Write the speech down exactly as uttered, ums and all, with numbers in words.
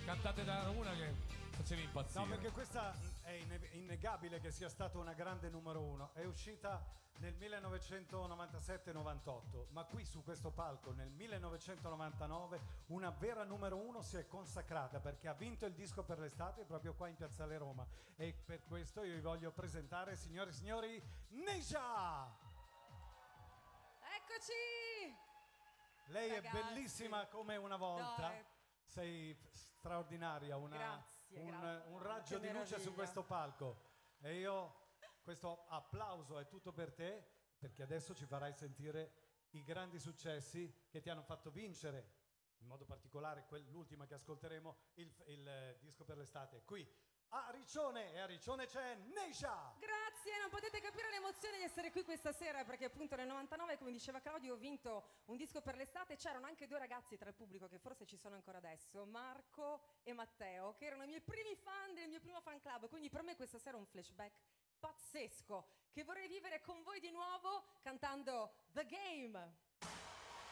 Cantate da una che facevi impazzire. No, perché questa è inne- innegabile che sia stata una grande numero uno. È uscita nel millenovecentonovantasette novantotto, ma qui su questo palco nel millenovecentonovantanove una vera numero uno si è consacrata perché ha vinto il disco per l'estate proprio qua in Piazzale Roma. E per questo io vi voglio presentare, signore e signori, Neja! Eccoci! Lei Ragazzi. è bellissima come una volta. Dai. Sei straordinaria, una, Grazie, un, grazie. un raggio Che di luce su meraviglia. questo palco. E io, questo applauso è tutto per te, perché adesso ci farai sentire i grandi successi che ti hanno fatto vincere, in modo particolare quell'ultima che ascolteremo, il, il eh, disco per l'estate. Qui a Riccione, e a Riccione c'è Neja! Grazie, non potete capire l'emozione di essere qui questa sera perché appunto nel novantanove, come diceva Claudio, ho vinto un disco per l'estate. C'erano anche due ragazzi tra il pubblico che forse ci sono ancora adesso, Marco e Matteo, che erano i miei primi fan del mio primo fan club, quindi per me questa sera è un flashback pazzesco che vorrei vivere con voi di nuovo cantando The Game.